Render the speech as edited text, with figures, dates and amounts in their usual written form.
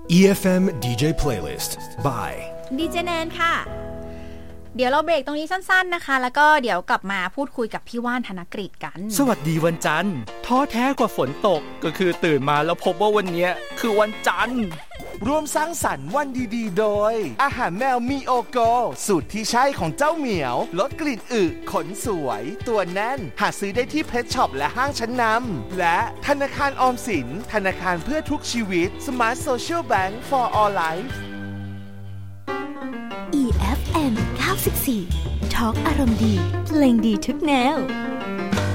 EFM DJ Playlist by ดีเจแนนค่ะเดี๋ยวเราเบรกตรงนี้สั้นๆนะคะแล้วก็เดี๋ยวกลับมาพูดคุยกับพี่ว่านธนกฤษกันสวัสดีวันจันทร์ท้อแท้กว่าฝนตกก็คือตื่นมาแล้วพบว่าวันนี้คือวันจันทร์ร่วมสร้างสรรค์วันดีๆโดยอาหารแมวมีโอโกสูตรที่ใช่ของเจ้าเหมียวลดกลิ่นอึขนสวยตัวแน่นหาซื้อได้ที่เพชช็อปและห้างชั้นนำและธนาคารออมสินธนาคารเพื่อทุกชีวิต Smart Social Bank for All Life EFM 94 Talk อารมณ์ดีเพลงดีทุกแนว